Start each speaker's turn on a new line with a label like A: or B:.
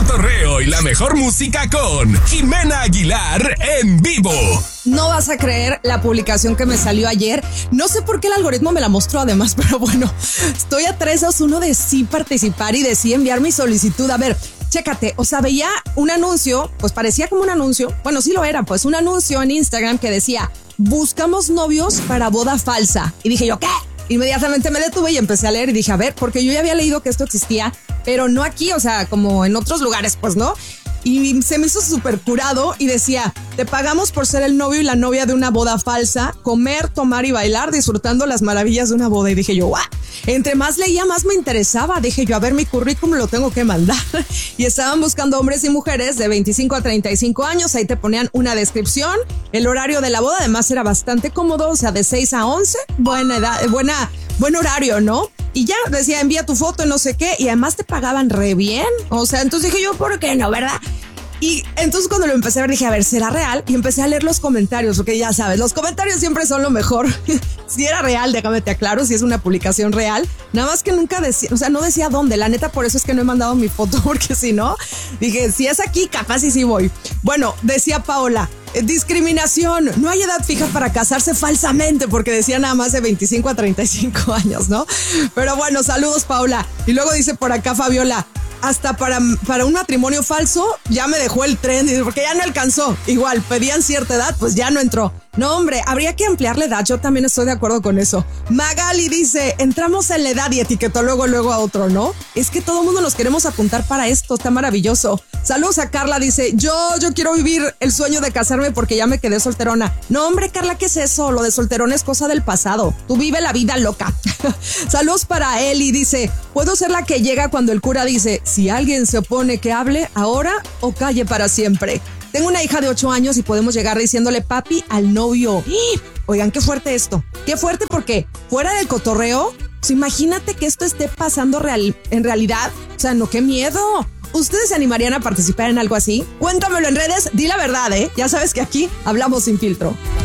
A: cotorreo y la mejor música con Jimena Aguilar en vivo.
B: No vas a creer la publicación que me salió ayer. No sé por qué el algoritmo me la mostró además, pero bueno, estoy a 3-2-1 de sí participar y de sí enviar mi solicitud. A ver, chécate, o sea, veía un anuncio, pues parecía como un anuncio. Bueno, sí lo era, pues un anuncio en Instagram que decía, buscamos novios para boda falsa. Y dije yo, ¿qué? Inmediatamente me detuve y empecé a leer y dije, a ver, porque yo ya había leído que esto existía, pero no aquí, o sea, como en otros lugares, pues, ¿no? Y se me hizo súper curado y decía, te pagamos por ser el novio y la novia de una boda falsa, comer, tomar y bailar, disfrutando las maravillas de una boda. Y dije yo, ¡guau! Entre más leía, más me interesaba. Dije yo, a ver, mi currículum lo tengo que mandar. Y estaban buscando hombres y mujeres de 25 a 35 años. Ahí te ponían una descripción. El horario de la boda, además, era bastante cómodo, o sea, de 6 a 11. Buena edad, buen horario, ¿no? Y ya decía, envía tu foto y no sé qué. Y además te pagaban re bien. O sea, entonces dije yo, ¿por qué no, verdad? Y entonces cuando lo empecé a ver dije, a ver, ¿será real? Y empecé a leer los comentarios, porque ya sabes, los comentarios siempre son lo mejor. Si era real, déjame te aclaro, si es una publicación real. Nada más que nunca decía, o sea, no decía dónde. La neta, por eso es que no he mandado mi foto, porque si no, dije, si es aquí, capaz y sí voy. Bueno, decía Paola, discriminación, no hay edad fija para casarse falsamente, porque decía nada más de 25 a 35 años, ¿no? Pero bueno, saludos, Paola. Y luego dice por acá Fabiola, hasta para un matrimonio falso ya me dejó el tren, porque ya no alcanzó. Igual, pedían cierta edad, pues ya no entró. No, hombre, habría que ampliar la edad, yo también estoy de acuerdo con eso. Magali dice, entramos en la edad y etiquetó luego a otro, ¿no? Es que todo el mundo nos queremos apuntar para esto, está maravilloso. Saludos a Carla, dice, yo quiero vivir el sueño de casarme porque ya me quedé solterona. No, hombre, Carla, ¿qué es eso? Lo de solterona es cosa del pasado. Tú vive la vida loca. Saludos para Eli, dice, ¿puedo ser la que llega cuando el cura dice, si alguien se opone que hable ahora o calle para siempre? Tengo una hija de 8 años y podemos llegar diciéndole papi al novio. Oigan, qué fuerte esto. Qué fuerte porque fuera del cotorreo, pues imagínate que esto esté pasando en realidad. O sea, no, qué miedo. ¿Ustedes se animarían a participar en algo así? Cuéntamelo en redes, di la verdad, ¿eh? Ya sabes que aquí hablamos sin filtro.